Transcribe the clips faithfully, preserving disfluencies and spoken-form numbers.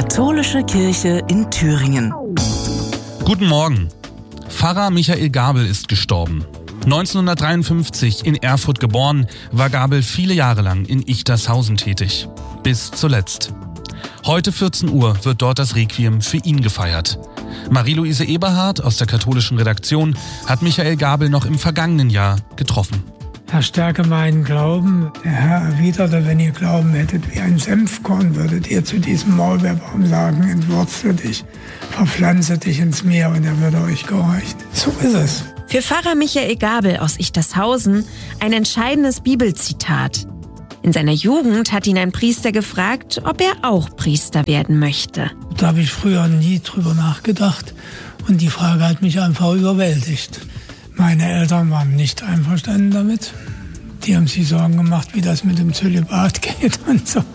Katholische Kirche in Thüringen. Guten Morgen. Pfarrer Michael Gabel ist gestorben. neunzehnhundertdreiundfünfzig in Erfurt geboren, war Gabel viele Jahre lang in Ichtershausen tätig. Bis zuletzt. Heute vierzehn Uhr wird dort das Requiem für ihn gefeiert. Marie-Louise Eberhardt aus der katholischen Redaktion hat Michael Gabel noch im vergangenen Jahr getroffen. Herr, stärke meinen Glauben. Der Herr erwiderte, wenn ihr Glauben hättet wie ein Senfkorn, würdet ihr zu diesem Maulbeerbaum sagen, entwurzle dich, verpflanze dich ins Meer und er würde euch gehorchen. So ist es. Für Pfarrer Michael Gabel aus Ichtershausen ein entscheidendes Bibelzitat. In seiner Jugend hat ihn ein Priester gefragt, ob er auch Priester werden möchte. Da habe ich früher nie drüber nachgedacht und die Frage hat mich einfach überwältigt. Meine Eltern waren nicht einverstanden damit. Die haben sich Sorgen gemacht, wie das mit dem Zölibat geht und so.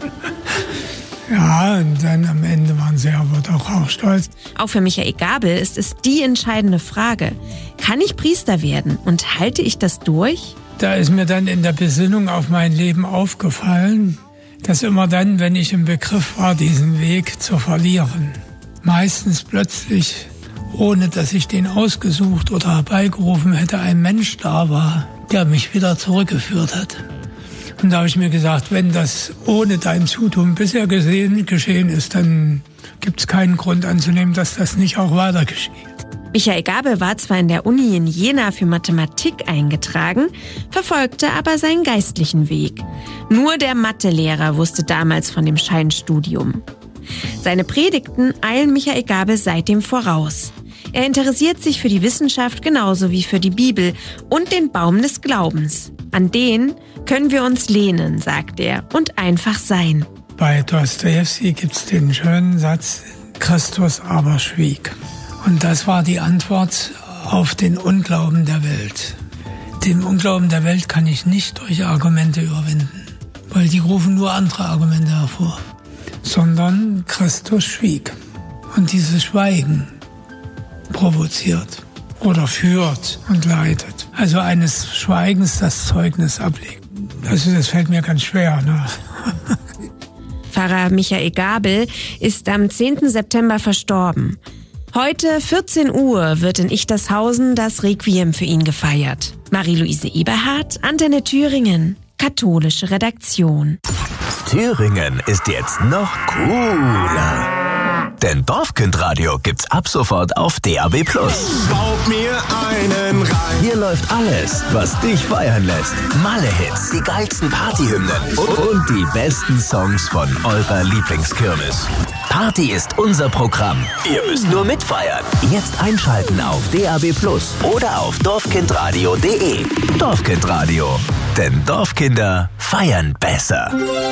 Ja, und dann am Ende waren sie aber doch auch stolz. Auch für Michael Gabel ist es die entscheidende Frage. Kann ich Priester werden und halte ich das durch? Da ist mir dann in der Besinnung auf mein Leben aufgefallen, dass immer dann, wenn ich im Begriff war, diesen Weg zu verlieren, meistens plötzlich, ohne dass ich den ausgesucht oder herbeigerufen hätte, ein Mensch da war, der mich wieder zurückgeführt hat. Und da habe ich mir gesagt, wenn das ohne dein Zutun bisher gesehen, geschehen ist, dann gibt es keinen Grund anzunehmen, dass das nicht auch weiter geschieht. Michael Gabel war zwar in der Uni in Jena für Mathematik eingetragen, verfolgte aber seinen geistlichen Weg. Nur der Mathelehrer wusste damals von dem Scheinstudium. Seine Predigten eilen Michael Gabel seitdem voraus. Er interessiert sich für die Wissenschaft genauso wie für die Bibel und den Baum des Glaubens. An den können wir uns lehnen, sagt er, und einfach sein. Bei Dostojewski gibt es den schönen Satz, Christus aber schwieg. Und das war die Antwort auf den Unglauben der Welt. Den Unglauben der Welt kann ich nicht durch Argumente überwinden, weil die rufen nur andere Argumente hervor. Sondern Christus schwieg. Und dieses Schweigen provoziert oder führt und leitet. Also eines Schweigens das Zeugnis ablegt. Also das fällt mir ganz schwer, ne? Pfarrer Michael Gabel ist am zehnten September verstorben. Heute vierzehn Uhr wird in Ichtershausen das Requiem für ihn gefeiert. Marie-Louise Eberhardt, Antenne Thüringen, katholische Redaktion. Thüringen ist jetzt noch cooler. Denn Dorfkindradio gibt's ab sofort auf D A B plus. Baut mir einen rein. Hier läuft alles, was dich feiern lässt. Malle-Hits, die geilsten Partyhymnen und die besten Songs von eurer Lieblingskirmes. Party ist unser Programm. Ihr müsst nur mitfeiern. Jetzt einschalten auf D A B plus oder auf dorfkindradio punkt de. Dorfkindradio. Denn Dorfkinder feiern besser.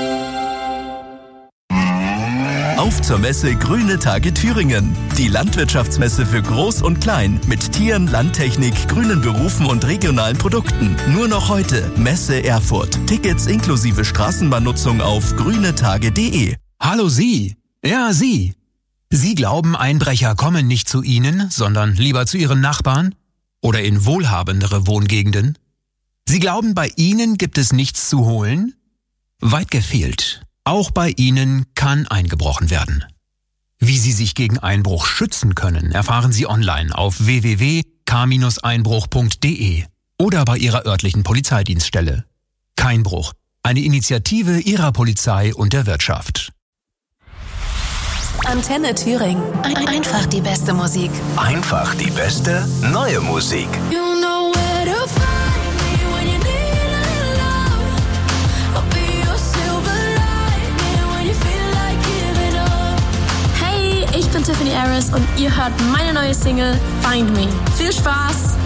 Auf zur Messe Grüne Tage Thüringen. Die Landwirtschaftsmesse für Groß und Klein mit Tieren, Landtechnik, grünen Berufen und regionalen Produkten. Nur noch heute Messe Erfurt. Tickets inklusive Straßenbahnnutzung auf grünetage punkt de. Hallo Sie. Ja, Sie. Sie glauben, Einbrecher kommen nicht zu Ihnen, sondern lieber zu Ihren Nachbarn oder in wohlhabendere Wohngegenden? Sie glauben, bei Ihnen gibt es nichts zu holen? Weit gefehlt. Auch bei Ihnen kann eingebrochen werden. Wie Sie sich gegen Einbruch schützen können, erfahren Sie online auf w w w punkt k einbruch punkt de oder bei Ihrer örtlichen Polizeidienststelle. Keinbruch, eine Initiative Ihrer Polizei und der Wirtschaft. Antenne Thüringen. Einfach die beste Musik. Einfach die beste neue Musik. Ich bin Tiffany Harris und ihr hört meine neue Single Find Me. Viel Spaß!